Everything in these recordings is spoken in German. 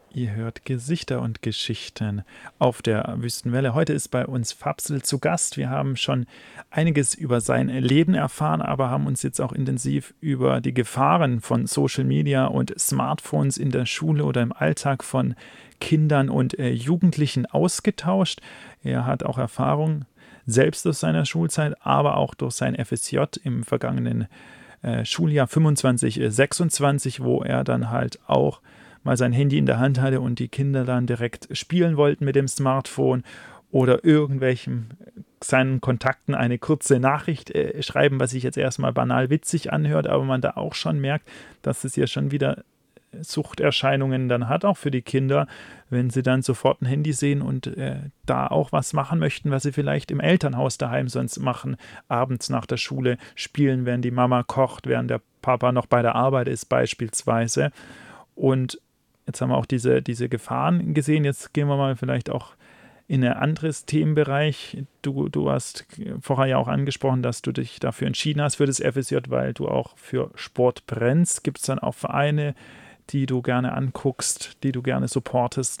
Ihr hört Gesichter und Geschichten auf der Wüstenwelle. Heute ist bei uns Fapsel zu Gast. Wir haben schon einiges über sein Leben erfahren, aber haben uns jetzt auch intensiv über die Gefahren von Social Media und Smartphones in der Schule oder im Alltag von Kindern und Jugendlichen ausgetauscht. Er hat auch Erfahrung selbst aus seiner Schulzeit, aber auch durch sein FSJ im vergangenen Schuljahr 25, 26, wo er dann halt auch mal sein Handy in der Hand hatte und die Kinder dann direkt spielen wollten mit dem Smartphone oder irgendwelchen seinen Kontakten eine kurze Nachricht schreiben, was sich jetzt erstmal banal witzig anhört, aber man da auch schon merkt, dass es ja schon wieder Suchterscheinungen dann hat, auch für die Kinder, wenn sie dann sofort ein Handy sehen und da auch was machen möchten, was sie vielleicht im Elternhaus daheim sonst machen, abends nach der Schule spielen, während die Mama kocht, während der Papa noch bei der Arbeit ist beispielsweise. Und jetzt haben wir auch diese Gefahren gesehen. Jetzt gehen wir mal vielleicht auch in ein anderes Themenbereich. Du hast vorher ja auch angesprochen, dass du dich dafür entschieden hast für das FSJ, weil du auch für Sport brennst. Gibt es dann auch Vereine, die du gerne anguckst, die du gerne supportest?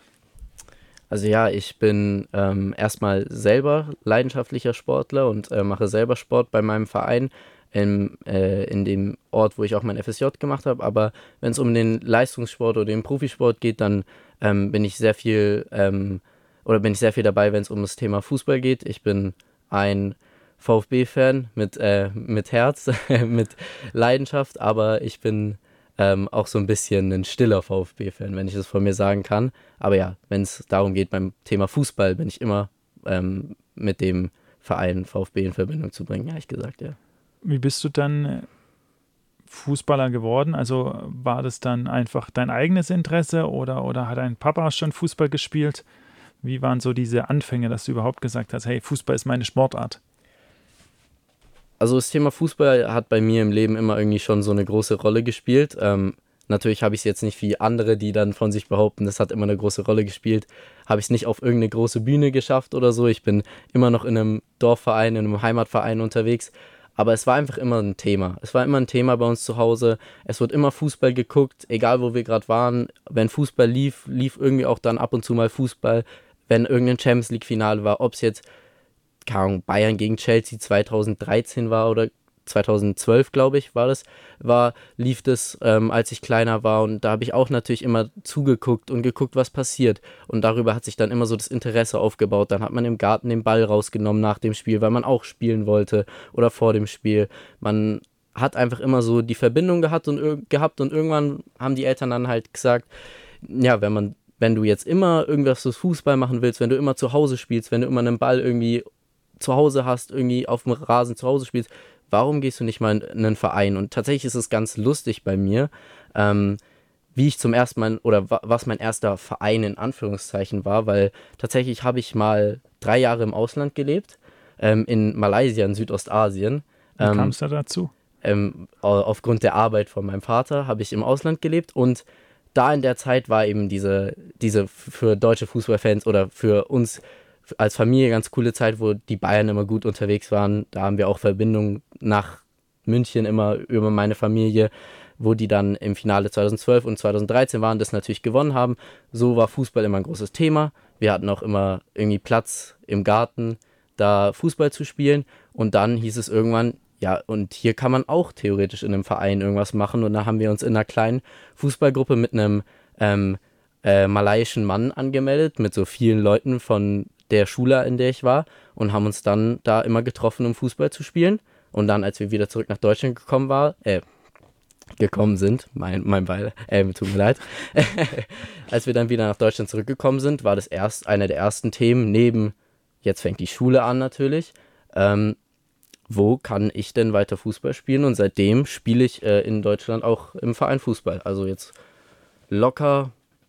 Also ja, ich bin erstmal selber leidenschaftlicher Sportler und mache selber Sport bei meinem Verein in dem Ort, wo ich auch mein FSJ gemacht habe. Aber wenn es um den Leistungssport oder den Profisport geht, dann bin ich sehr viel bin ich sehr viel dabei, wenn es um das Thema Fußball geht. Ich bin ein VfB-Fan mit Herz, mit Leidenschaft, aber ich bin auch so ein bisschen ein stiller VfB-Fan, wenn ich das von mir sagen kann. Aber ja, wenn es darum geht, beim Thema Fußball bin ich immer mit dem Verein VfB in Verbindung zu bringen, ehrlich gesagt, ja. Wie bist du dann Fußballer geworden? Also war das dann einfach dein eigenes Interesse oder hat dein Papa schon Fußball gespielt? Wie waren so diese Anfänge, dass du überhaupt gesagt hast, hey, Fußball ist meine Sportart? Also das Thema Fußball hat bei mir im Leben immer irgendwie schon so eine große Rolle gespielt. Natürlich habe ich es jetzt nicht wie andere, die dann von sich behaupten, das hat immer eine große Rolle gespielt, habe ich es nicht auf irgendeine große Bühne geschafft oder so. Ich bin immer noch in einem Dorfverein, in einem Heimatverein unterwegs. Aber es war einfach immer ein Thema. Es war immer ein Thema bei uns zu Hause. Es wird immer Fußball geguckt, egal wo wir gerade waren. Wenn Fußball lief, lief irgendwie auch dann ab und zu mal Fußball. Wenn irgendein Champions League-Finale war, ob es jetzt keine Ahnung, Bayern gegen Chelsea 2013 war oder 2012, glaube ich, lief das, als ich kleiner war, und da habe ich auch natürlich immer zugeguckt und geguckt, was passiert, und darüber hat sich dann immer so das Interesse aufgebaut. Dann hat man im Garten den Ball rausgenommen nach dem Spiel, weil man auch spielen wollte, oder vor dem Spiel. Man hat einfach immer so die Verbindung gehabt, und irgendwann haben die Eltern dann halt gesagt, ja, wenn du jetzt immer irgendwas fürs Fußball machen willst, wenn du immer zu Hause spielst, wenn du immer einen Ball irgendwie zu Hause hast, irgendwie auf dem Rasen zu Hause spielst, warum gehst du nicht mal in einen Verein? Und tatsächlich ist es ganz lustig bei mir, wie ich zum ersten Mal, oder was mein erster Verein in Anführungszeichen war, weil tatsächlich habe ich mal 3 Jahre im Ausland gelebt, in Malaysia in Südostasien. Wie kam Ähm, es da dazu? Aufgrund der Arbeit von meinem Vater habe ich im Ausland gelebt, und da in der Zeit war eben diese für deutsche Fußballfans oder für uns als Familie ganz coole Zeit, wo die Bayern immer gut unterwegs waren. Da haben wir auch Verbindungen nach München immer über meine Familie, wo die dann im Finale 2012 und 2013 waren, das natürlich gewonnen haben. So war Fußball immer ein großes Thema. Wir hatten auch immer irgendwie Platz im Garten, da Fußball zu spielen. Und dann hieß es irgendwann, ja, und hier kann man auch theoretisch in einem Verein irgendwas machen. Und da haben wir uns in einer kleinen Fußballgruppe mit einem malaiischen Mann angemeldet, mit so vielen Leuten von der Schule, in der ich war, und haben uns dann da immer getroffen, um Fußball zu spielen. Und dann, als wir wieder zurück nach Deutschland gekommen sind, mein Beil, tut mir leid, als wir dann wieder nach Deutschland zurückgekommen sind, war das einer der ersten Themen, neben, jetzt fängt die Schule an natürlich, wo kann ich denn weiter Fußball spielen? Und seitdem spiele ich in Deutschland auch im Verein Fußball. Also jetzt locker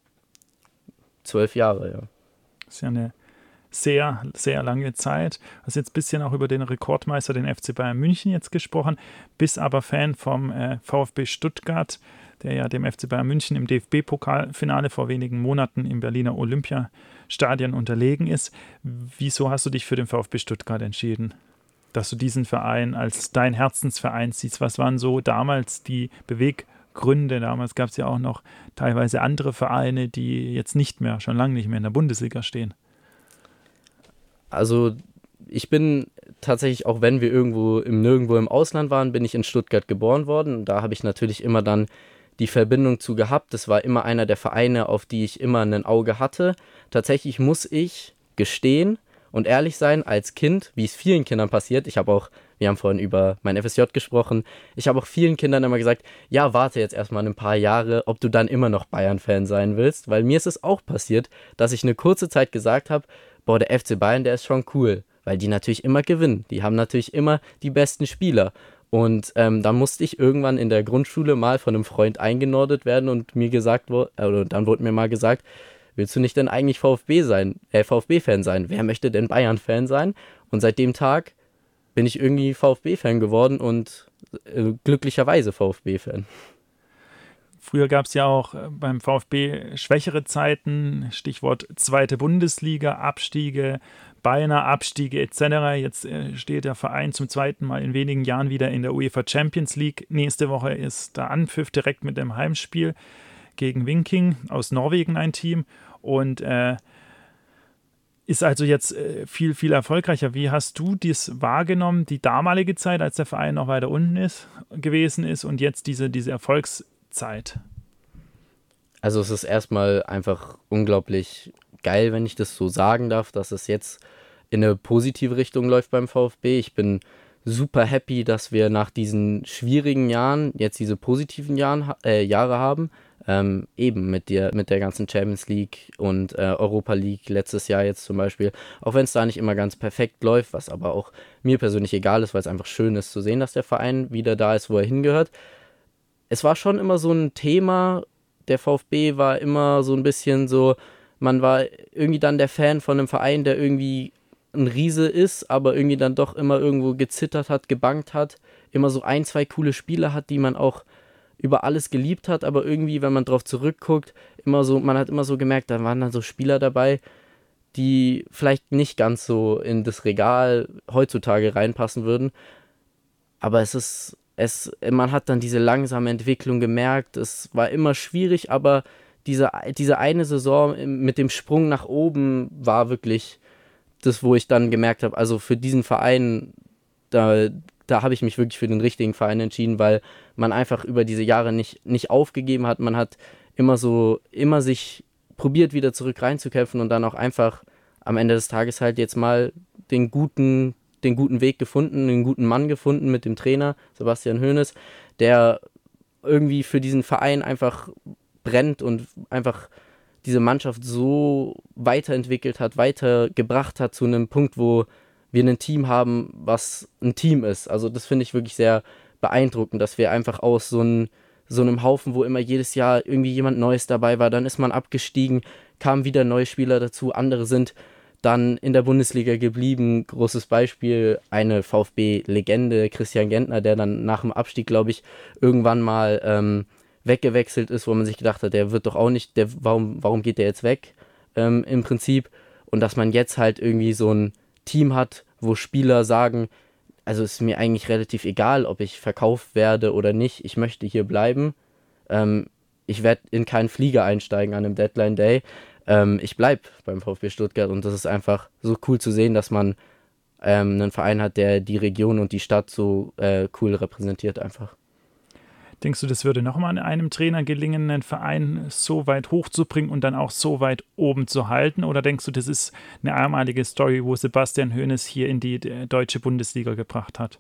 12 Jahre, ja. Das ist ja eine sehr, sehr lange Zeit. Du hast jetzt ein bisschen auch über den Rekordmeister, den FC Bayern München, jetzt gesprochen, bist aber Fan vom VfB Stuttgart, der ja dem FC Bayern München im DFB-Pokalfinale vor wenigen Monaten im Berliner Olympiastadion unterlegen ist. Wieso hast du dich für den VfB Stuttgart entschieden, dass du diesen Verein als dein Herzensverein siehst? Was waren so damals die Beweggründe Gründe. Damals gab es ja auch noch teilweise andere Vereine, die jetzt schon lange nicht mehr in der Bundesliga stehen. Also ich bin tatsächlich, auch wenn wir nirgendwo im Ausland waren, bin ich in Stuttgart geboren worden. Da habe ich natürlich immer dann die Verbindung zu gehabt. Das war immer einer der Vereine, auf die ich immer ein Auge hatte. Tatsächlich muss ich gestehen und ehrlich sein, als Kind, wie es vielen Kindern passiert, wir haben vorhin über mein FSJ gesprochen, ich habe auch vielen Kindern immer gesagt, ja, warte jetzt erstmal ein paar Jahre, ob du dann immer noch Bayern-Fan sein willst, weil mir ist es auch passiert, dass ich eine kurze Zeit gesagt habe, boah, der FC Bayern, der ist schon cool, weil die natürlich immer gewinnen, die haben natürlich immer die besten Spieler. Und dann musste ich irgendwann in der Grundschule mal von einem Freund eingenordet werden und dann wurde mir mal gesagt, willst du nicht denn eigentlich VfB-Fan sein? Wer möchte denn Bayern-Fan sein? Und seit dem Tag bin ich irgendwie VfB-Fan geworden und glücklicherweise VfB-Fan. Früher gab es ja auch beim VfB schwächere Zeiten, Stichwort zweite Bundesliga, Abstiege, beinahe Abstiege etc. Jetzt steht der Verein zum zweiten Mal in wenigen Jahren wieder in der UEFA Champions League. Nächste Woche ist der Anpfiff direkt mit dem Heimspiel gegen Viking aus Norwegen, ein Team. Und ist also jetzt viel, viel erfolgreicher. Wie hast du das wahrgenommen, die damalige Zeit, als der Verein noch weiter unten gewesen ist und jetzt diese Erfolgszeit? Also es ist erstmal einfach unglaublich geil, wenn ich das so sagen darf, dass es jetzt in eine positive Richtung läuft beim VfB. Ich bin super happy, dass wir nach diesen schwierigen Jahren jetzt diese positiven Jahre haben. Eben mit der ganzen Champions League und Europa League letztes Jahr jetzt zum Beispiel. Auch wenn es da nicht immer ganz perfekt läuft, was aber auch mir persönlich egal ist, weil es einfach schön ist zu sehen, dass der Verein wieder da ist, wo er hingehört. Es war schon immer so ein Thema, der VfB war immer so ein bisschen so, man war irgendwie dann der Fan von einem Verein, der irgendwie ein Riese ist, aber irgendwie dann doch immer irgendwo gezittert hat, gebangt hat, immer so ein, zwei coole Spieler hat, die man auch über alles geliebt hat, aber irgendwie, wenn man drauf zurückguckt, man hat immer so gemerkt, da waren dann so Spieler dabei, die vielleicht nicht ganz so in das Regal heutzutage reinpassen würden, aber man hat dann diese langsame Entwicklung gemerkt, es war immer schwierig, aber diese eine Saison mit dem Sprung nach oben war wirklich das, wo ich dann gemerkt habe, also für diesen Verein, da habe ich mich wirklich für den richtigen Verein entschieden, weil man einfach über diese Jahre nicht aufgegeben hat. Man hat immer sich probiert, wieder zurück reinzukämpfen und dann auch einfach am Ende des Tages halt jetzt mal den guten Weg gefunden, den guten Mann gefunden mit dem Trainer Sebastian Hoeneß, der irgendwie für diesen Verein einfach brennt und einfach diese Mannschaft so weiterentwickelt hat, weitergebracht hat zu einem Punkt, wo wir ein Team haben, was ein Team ist. Also das finde ich wirklich sehr beeindruckend, dass wir einfach aus so einem Haufen, wo immer jedes Jahr irgendwie jemand Neues dabei war, dann ist man abgestiegen, kamen wieder neue Spieler dazu, andere sind dann in der Bundesliga geblieben. Großes Beispiel, eine VfB-Legende, Christian Gentner, der dann nach dem Abstieg, glaube ich, irgendwann mal weggewechselt ist, wo man sich gedacht hat, der wird doch auch nicht, warum geht der jetzt weg im Prinzip? Und dass man jetzt halt irgendwie so ein Team hat, wo Spieler sagen, also ist mir eigentlich relativ egal, ob ich verkauft werde oder nicht, ich möchte hier bleiben. Ich werde in keinen Flieger einsteigen an einem Deadline Day. Ich bleibe beim VfB Stuttgart und das ist einfach so cool zu sehen, dass man einen Verein hat, der die Region und die Stadt so cool repräsentiert einfach. Denkst du, das würde nochmal einem Trainer gelingen, einen Verein so weit hochzubringen und dann auch so weit oben zu halten? Oder denkst du, das ist eine einmalige Story, wo Sebastian Hoeneß hier in die deutsche Bundesliga gebracht hat?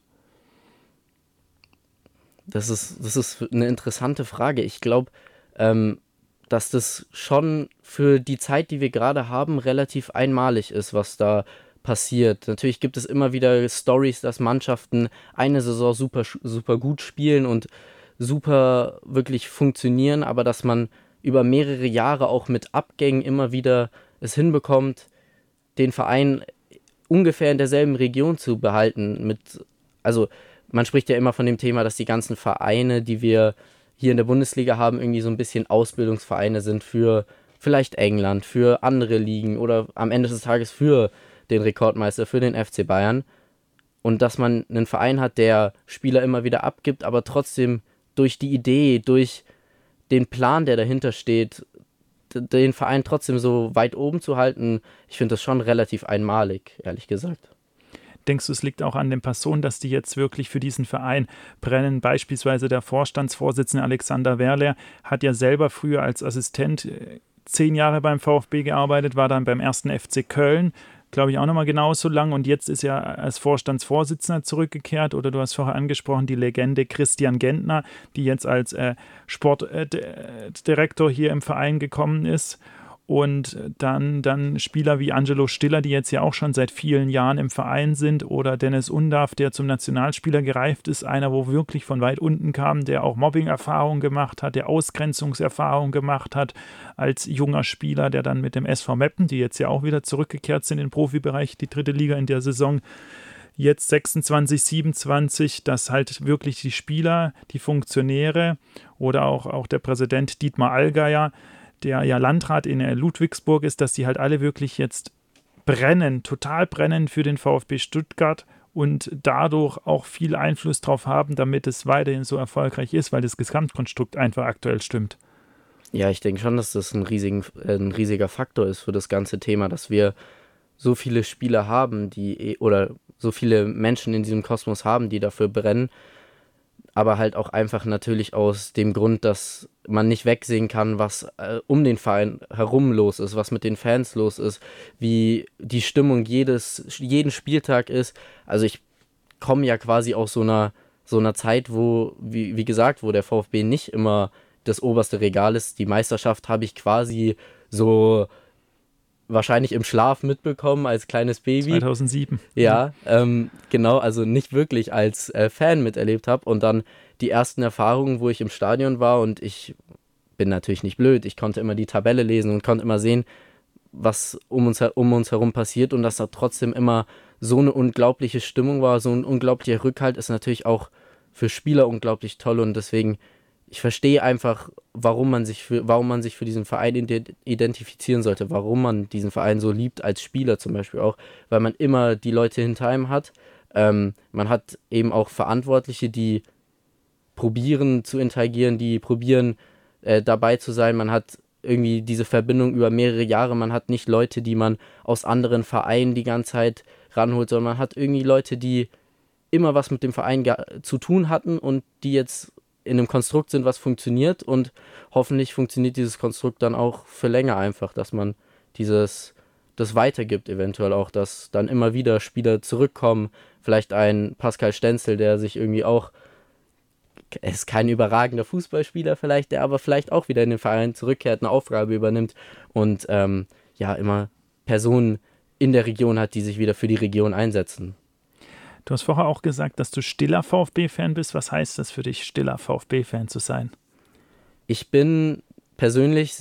Das ist eine interessante Frage. Ich glaube, dass das schon für die Zeit, die wir gerade haben, relativ einmalig ist, was da passiert. Natürlich gibt es immer wieder Stories, dass Mannschaften eine Saison super, super gut spielen und super wirklich funktionieren, aber dass man über mehrere Jahre auch mit Abgängen immer wieder es hinbekommt, den Verein ungefähr in derselben Region zu behalten. Also man spricht ja immer von dem Thema, dass die ganzen Vereine, die wir hier in der Bundesliga haben, irgendwie so ein bisschen Ausbildungsvereine sind für vielleicht England, für andere Ligen oder am Ende des Tages für den Rekordmeister, für den FC Bayern. Und dass man einen Verein hat, der Spieler immer wieder abgibt, aber trotzdem durch die Idee, durch den Plan, der dahinter steht, den Verein trotzdem so weit oben zu halten, ich finde das schon relativ einmalig, ehrlich gesagt. Denkst du, es liegt auch an den Personen, dass die jetzt wirklich für diesen Verein brennen? Beispielsweise der Vorstandsvorsitzende Alexander Werler hat ja selber früher als Assistent 10 Jahre beim VfB gearbeitet, war dann beim 1. FC Köln, glaube ich auch nochmal genauso lang, und jetzt ist er als Vorstandsvorsitzender zurückgekehrt. Oder du hast vorher angesprochen, die Legende Christian Gentner, die jetzt als Sportdirektor hier im Verein gekommen ist. Und dann Spieler wie Angelo Stiller, die jetzt ja auch schon seit vielen Jahren im Verein sind, oder Dennis Undav, der zum Nationalspieler gereift ist, einer, wo wirklich von weit unten kam, der auch Mobbing-Erfahrung gemacht hat, der Ausgrenzungserfahrung gemacht hat als junger Spieler, der dann mit dem SV Meppen, die jetzt ja auch wieder zurückgekehrt sind in den Profibereich, die 3. Liga in der Saison, jetzt 26, 27, dass halt wirklich die Spieler, die Funktionäre oder auch der Präsident Dietmar Allgeier, der ja Landrat in Ludwigsburg ist, dass die halt alle wirklich jetzt brennen, total brennen für den VfB Stuttgart und dadurch auch viel Einfluss drauf haben, damit es weiterhin so erfolgreich ist, weil das Gesamtkonstrukt einfach aktuell stimmt. Ja, ich denke schon, dass das ein riesiger Faktor ist für das ganze Thema, dass wir so viele Spieler haben, oder so viele Menschen in diesem Kosmos haben, die dafür brennen, aber halt auch einfach natürlich aus dem Grund, dass man nicht wegsehen kann, was um den Verein herum los ist, was mit den Fans los ist, wie die Stimmung jeden Spieltag ist. Also ich komme ja quasi aus so einer Zeit, wo, wie gesagt, wo der VfB nicht immer das oberste Regal ist. Die Meisterschaft habe ich quasi so wahrscheinlich im Schlaf mitbekommen als kleines Baby. 2007. Ja, genau, also nicht wirklich als Fan miterlebt habe, und dann die ersten Erfahrungen, wo ich im Stadion war, und ich bin natürlich nicht blöd, ich konnte immer die Tabelle lesen und konnte immer sehen, was um uns herum passiert, und dass da trotzdem immer so eine unglaubliche Stimmung war, so ein unglaublicher Rückhalt, ist natürlich auch für Spieler unglaublich toll, und deswegen, ich verstehe einfach, warum man sich für diesen Verein identifizieren sollte, warum man diesen Verein so liebt, als Spieler zum Beispiel auch, weil man immer die Leute hinter einem hat. Man hat eben auch Verantwortliche, die probieren zu interagieren, die probieren dabei zu sein. Man hat irgendwie diese Verbindung über mehrere Jahre. Man hat nicht Leute, die man aus anderen Vereinen die ganze Zeit ranholt, sondern man hat irgendwie Leute, die immer was mit dem Verein zu tun hatten und die jetzt in einem Konstrukt sind, was funktioniert, und hoffentlich funktioniert dieses Konstrukt dann auch für länger einfach, dass man das weitergibt eventuell auch, dass dann immer wieder Spieler zurückkommen, vielleicht ein Pascal Stenzel, der sich irgendwie auch, er ist kein überragender Fußballspieler vielleicht, der aber vielleicht auch wieder in den Verein zurückkehrt, eine Aufgabe übernimmt und immer Personen in der Region hat, die sich wieder für die Region einsetzen. Du hast vorher auch gesagt, dass du stiller VfB-Fan bist. Was heißt das für dich, stiller VfB-Fan zu sein? Ich bin persönlich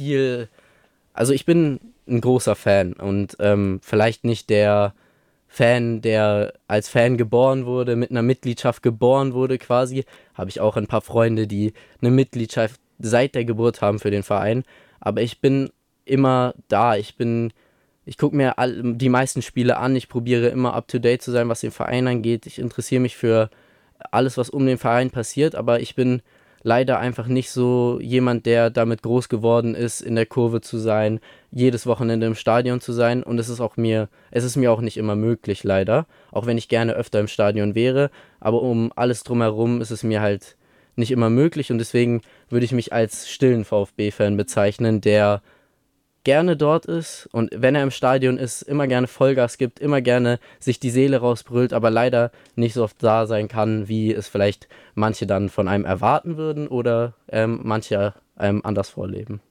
ich bin ein großer Fan und vielleicht nicht der Fan, der als Fan geboren wurde, mit einer Mitgliedschaft geboren wurde quasi. Habe ich auch ein paar Freunde, die eine Mitgliedschaft seit der Geburt haben für den Verein. Aber ich bin immer da. Ich gucke mir die meisten Spiele an. Ich probiere immer up-to-date zu sein, was den Verein angeht. Ich interessiere mich für alles, was um den Verein passiert. Aber ich bin leider einfach nicht so jemand, der damit groß geworden ist, in der Kurve zu sein, jedes Wochenende im Stadion zu sein. Und es ist mir auch nicht immer möglich, leider. Auch wenn ich gerne öfter im Stadion wäre. Aber um alles drumherum ist es mir halt nicht immer möglich. Und deswegen würde ich mich als stillen VfB-Fan bezeichnen, der gerne dort ist und wenn er im Stadion ist, immer gerne Vollgas gibt, immer gerne sich die Seele rausbrüllt, aber leider nicht so oft da sein kann, wie es vielleicht manche dann von einem erwarten würden oder manche einem anders vorleben.